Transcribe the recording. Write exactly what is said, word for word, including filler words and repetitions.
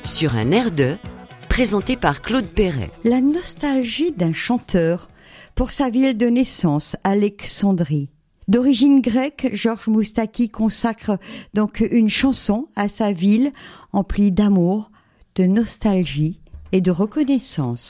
sur un air de, présenté par Claude Perret. La nostalgie d'un chanteur pour sa ville de naissance, Alexandrie. D'origine grecque, Georges Moustaki consacre donc une chanson à sa ville emplie d'amour, de nostalgie et de reconnaissance.